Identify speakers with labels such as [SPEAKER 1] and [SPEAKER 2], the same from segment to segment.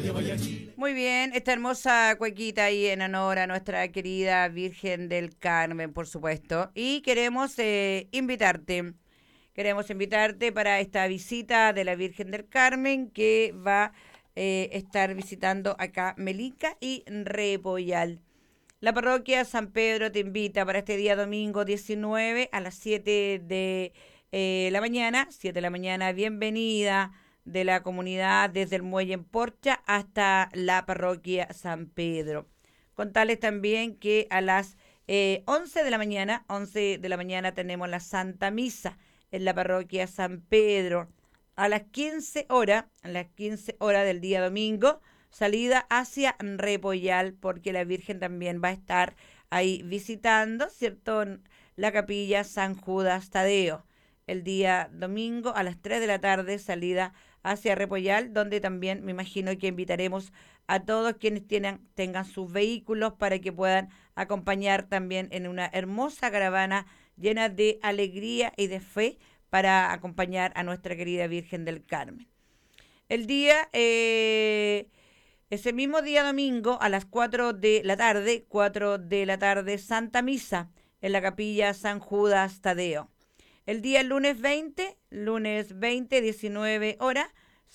[SPEAKER 1] Muy bien, esta hermosa cuequita ahí en honor a nuestra querida Virgen del Carmen, por supuesto. Y queremos invitarte para esta visita de la Virgen del Carmen que va a estar visitando acá Melica y Repollal. La parroquia San Pedro te invita para este día domingo 19 a las 7 de la mañana. 7 de la mañana, bienvenida de la comunidad desde el muelle en Porcha hasta la parroquia San Pedro. Contarles también que a las 11 de la mañana tenemos la Santa Misa en la parroquia San Pedro. A las 15 horas del día domingo, salida hacia Repollal, porque la Virgen también va a estar ahí visitando, ¿cierto? La capilla San Judas Tadeo. El día domingo a las 3 de la tarde, salida hacia Repollal, donde también me imagino que invitaremos a todos quienes tengan sus vehículos para que puedan acompañar también en una hermosa caravana llena de alegría y de fe para acompañar a nuestra querida Virgen del Carmen. El día, ese mismo día domingo a las 4 de la tarde, Santa Misa en la capilla San Judas Tadeo. El día lunes 20, 19 horas,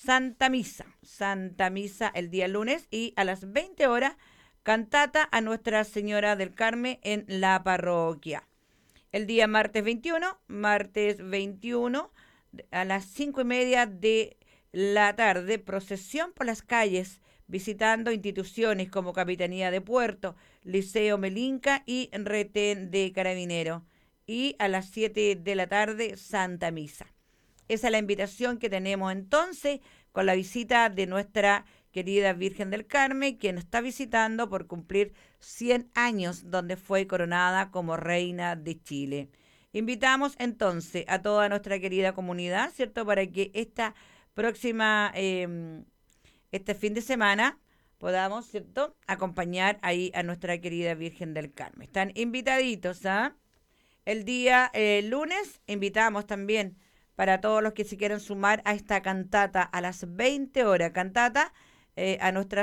[SPEAKER 1] Santa Misa el día lunes y a las 20 horas, cantata a Nuestra Señora del Carmen en la parroquia. El día martes 21 a las 5:30 de la tarde, procesión por las calles, visitando instituciones como Capitanía de Puerto, Liceo Melinca y Retén de Carabinero. Y a las 7 de la tarde, Santa Misa. Esa es la invitación que tenemos entonces con la visita de nuestra querida Virgen del Carmen, quien está visitando por cumplir 100 años donde fue coronada como reina de Chile. Invitamos entonces a toda nuestra querida comunidad, ¿cierto? Para que este fin de semana podamos, ¿cierto? Acompañar ahí a nuestra querida Virgen del Carmen. Están invitaditos, ¿ah? El día lunes invitamos también para todos los que se quieran sumar a esta cantata a las 20 horas, cantata a Nuestra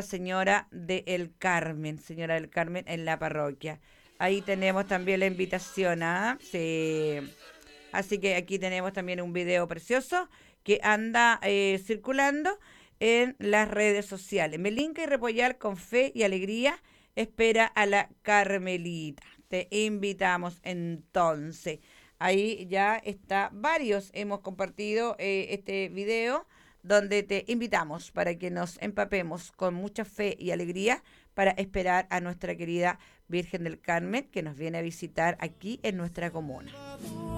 [SPEAKER 1] Señora del Carmen en la parroquia. Ahí tenemos también la invitación, ¿ah? Sí. Así que aquí tenemos también un video precioso que anda circulando en las redes sociales. Melinca y Repollar con fe y alegría espera a la Carmelita. Te invitamos entonces. Ahí ya está, varios hemos compartido este video donde te invitamos para que nos empapemos con mucha fe y alegría para esperar a nuestra querida Virgen del Carmen que nos viene a visitar aquí en nuestra comuna.